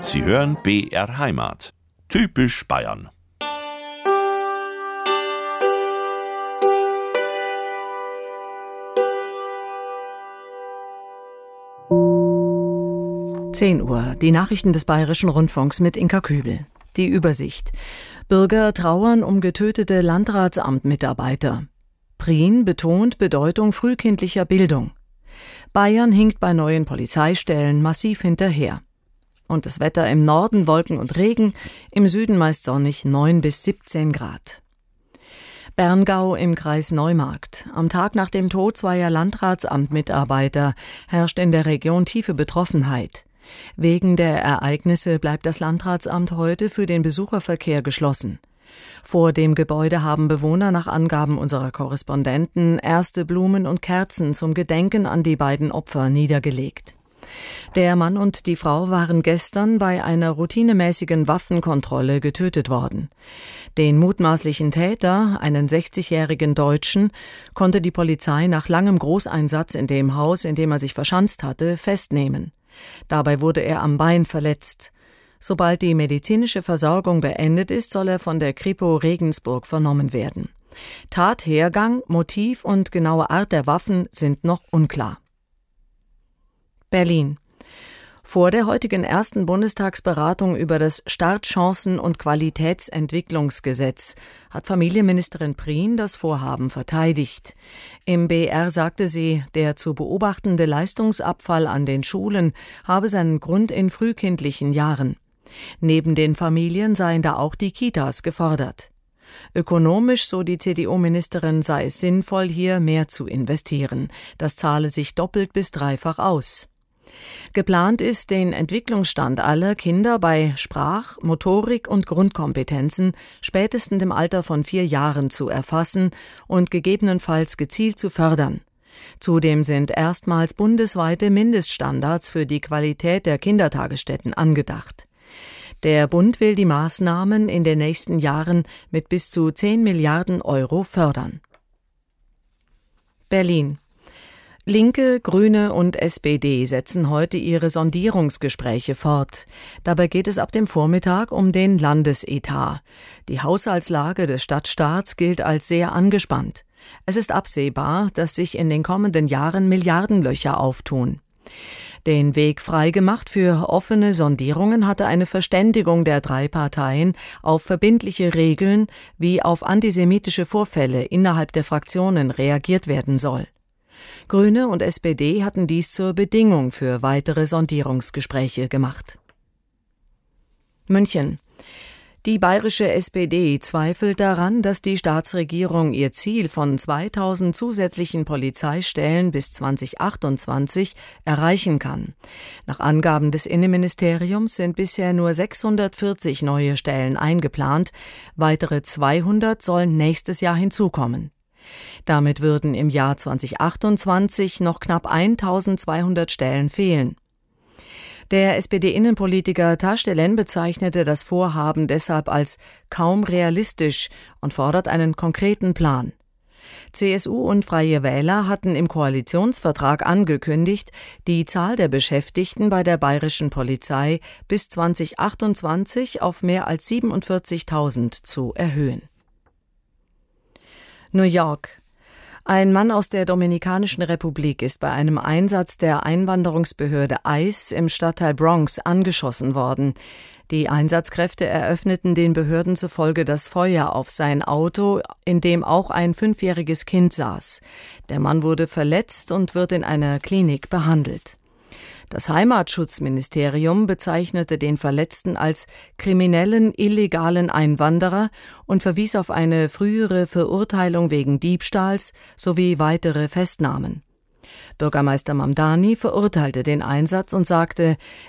Sie hören BR Heimat. Typisch Bayern. Uhr, die Nachrichten des Bayerischen Rundfunks mit Inka Kübel. Die Übersicht. Bürger trauern um getötete Landratsamtmitarbeiter. Prien betont Bedeutung frühkindlicher Bildung. Bayern hinkt bei neuen Polizeistellen massiv hinterher. Und das Wetter: im Norden Wolken und Regen, im Süden meist sonnig, 9 bis 17 Grad. Berngau im Kreis Neumarkt. Am Tag nach dem Tod zweier Landratsamtmitarbeiter herrscht in der Region tiefe Betroffenheit. Wegen der Ereignisse bleibt das Landratsamt heute für den Besucherverkehr geschlossen. Vor dem Gebäude haben Bewohner nach Angaben unserer Korrespondenten erste Blumen und Kerzen zum Gedenken an die beiden Opfer niedergelegt. Der Mann und die Frau waren gestern bei einer routinemäßigen Waffenkontrolle getötet worden. Den mutmaßlichen Täter, einen 60-jährigen Deutschen, konnte die Polizei nach langem Großeinsatz in dem Haus, in dem er sich verschanzt hatte, festnehmen. Dabei wurde er am Bein verletzt. Sobald die medizinische Versorgung beendet ist, soll er von der Kripo Regensburg vernommen werden. Tathergang, Motiv und genaue Art der Waffen sind noch unklar. Berlin. Vor der heutigen ersten Bundestagsberatung über das Startchancen- und Qualitätsentwicklungsgesetz hat Familienministerin Prien das Vorhaben verteidigt. Im BR sagte sie, der zu beobachtende Leistungsabfall an den Schulen habe seinen Grund in frühkindlichen Jahren. Neben den Familien seien da auch die Kitas gefordert. Ökonomisch, so die CDU-Ministerin, sei es sinnvoll, hier mehr zu investieren. Das zahle sich doppelt bis dreifach aus. Geplant ist, den Entwicklungsstand aller Kinder bei Sprach-, Motorik- und Grundkompetenzen spätestens im Alter von 4 Jahren zu erfassen und gegebenenfalls gezielt zu fördern. Zudem sind erstmals bundesweite Mindeststandards für die Qualität der Kindertagesstätten angedacht. Der Bund will die Maßnahmen in den nächsten Jahren mit bis zu 10 Milliarden Euro fördern. Berlin. Linke, Grüne und SPD setzen heute ihre Sondierungsgespräche fort. Dabei geht es ab dem Vormittag um den Landesetat. Die Haushaltslage des Stadtstaats gilt als sehr angespannt. Es ist absehbar, dass sich in den kommenden Jahren Milliardenlöcher auftun. Den Weg freigemacht für offene Sondierungen hatte eine Verständigung der 3 Parteien auf verbindliche Regeln, wie auf antisemitische Vorfälle innerhalb der Fraktionen reagiert werden soll. Grüne und SPD hatten dies zur Bedingung für weitere Sondierungsgespräche gemacht. München. Die bayerische SPD zweifelt daran, dass die Staatsregierung ihr Ziel von 2000 zusätzlichen Polizeistellen bis 2028 erreichen kann. Nach Angaben des Innenministeriums sind bisher nur 640 neue Stellen eingeplant, weitere 200 sollen nächstes Jahr hinzukommen. Damit würden im Jahr 2028 noch knapp 1200 Stellen fehlen. Der SPD-Innenpolitiker Taschdelen bezeichnete das Vorhaben deshalb als kaum realistisch und fordert einen konkreten Plan. CSU und Freie Wähler hatten im Koalitionsvertrag angekündigt, die Zahl der Beschäftigten bei der bayerischen Polizei bis 2028 auf mehr als 47.000 zu erhöhen. New York. Ein Mann aus der Dominikanischen Republik ist bei einem Einsatz der Einwanderungsbehörde ICE im Stadtteil Bronx angeschossen worden. Die Einsatzkräfte eröffneten den Behörden zufolge das Feuer auf sein Auto, in dem auch ein 5-jähriges Kind saß. Der Mann wurde verletzt und wird in einer Klinik behandelt. Das Heimatschutzministerium bezeichnete den Verletzten als kriminellen, illegalen Einwanderer und verwies auf eine frühere Verurteilung wegen Diebstahls sowie weitere Festnahmen. Bürgermeister Mamdani verurteilte den Einsatz und sagte,